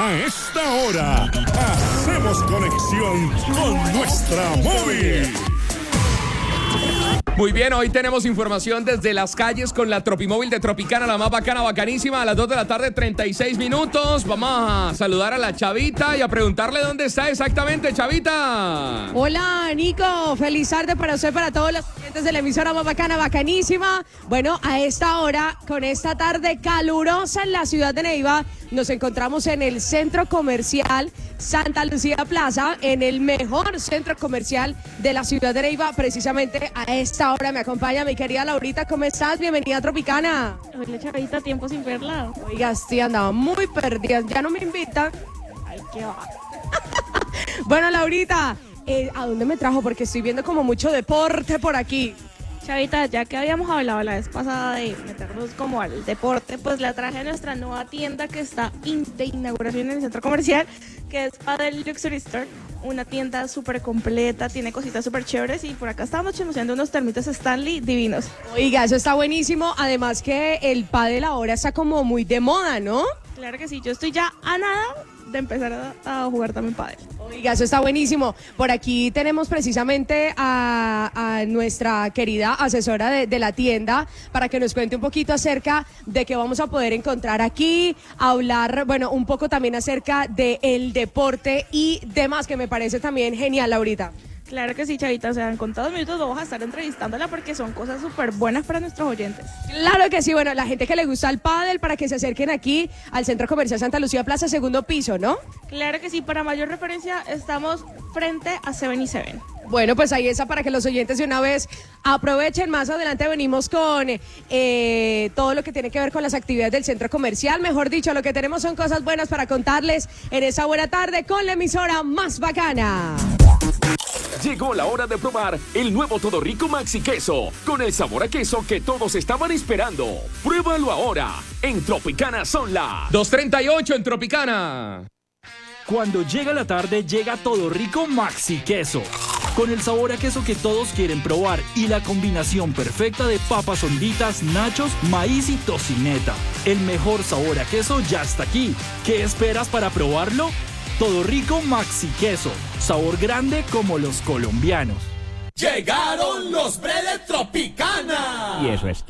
A esta hora, hacemos conexión con nuestra móvil. Muy bien, hoy tenemos información desde las calles con la Tropimóvil de Tropicana, la más bacana, bacanísima, a las 2 de la tarde, 36 minutos. Vamos a saludar a la Chavita y a preguntarle dónde está exactamente, Chavita. Hola, Nico. Feliz tarde para usted, para todos los clientes de la emisora más bacana, bacanísima. Bueno, a esta hora, con esta tarde calurosa en la ciudad de Neiva, nos encontramos en el centro comercial Santa Lucía Plaza, en el mejor centro comercial de la ciudad de Neiva. Precisamente a esta hora me acompaña mi querida Laurita. ¿Cómo estás? Bienvenida a Tropicana. Hola, Chavita, tiempo sin verla. Oiga, sí, andaba muy perdida. Ya no me invitan. Ay, qué va. Bueno, Laurita, ¿a dónde me trajo? Porque estoy viendo como mucho deporte por aquí. Chavita, ya que habíamos hablado la vez pasada de meternos como al deporte, pues la traje a nuestra nueva tienda que está de inauguración en el centro comercial, que es Padel Luxury Store. Una tienda súper completa, tiene cositas súper chéveres y por acá estábamos chismoseando unos termitas Stanley divinos. Oiga, eso está buenísimo. Además que el pádel ahora está como muy de moda, ¿no? Claro que sí, yo estoy ya a nada de empezar a jugar también pádel. Oiga, eso está buenísimo. Por aquí tenemos precisamente a nuestra querida asesora de la tienda para que nos cuente un poquito acerca de qué vamos a poder encontrar aquí, hablar, bueno, un poco también acerca del deporte y demás, que me parece también genial, Laurita. Claro que sí, Chavita, o sea, en contados minutos vamos a estar entrevistándola porque son cosas súper buenas para nuestros oyentes. Claro que sí, bueno, la gente que le gusta el pádel, para que se acerquen aquí al Centro Comercial Santa Lucía Plaza, segundo piso, ¿no? Claro que sí, para mayor referencia estamos frente a 7-Eleven. Bueno, pues ahí está para que los oyentes de una vez aprovechen. Más adelante venimos con todo lo que tiene que ver con las actividades del centro comercial. Mejor dicho, lo que tenemos son cosas buenas para contarles en esa buena tarde con la emisora más bacana. Llegó la hora de probar el nuevo Todo Rico Maxi Queso, con el sabor a queso que todos estaban esperando. Pruébalo ahora, en Tropicana son las 2:38 en Tropicana. Cuando llega la tarde, llega Todo Rico Maxi Queso, con el sabor a queso que todos quieren probar y la combinación perfecta de papas honditas, nachos, maíz y tocineta. El mejor sabor a queso ya está aquí. ¿Qué esperas para probarlo? Todo Rico Maxi Queso, sabor grande como los colombianos. Llegaron los Bredes Tropicana. Y eso es